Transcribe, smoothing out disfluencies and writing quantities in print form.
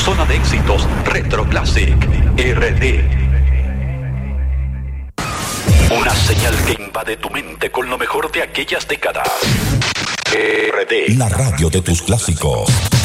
Zona de éxitos Retro Classic RD. Una señal que invade tu mente con lo mejor de aquellas décadas. RD. La radio de tus clásicos.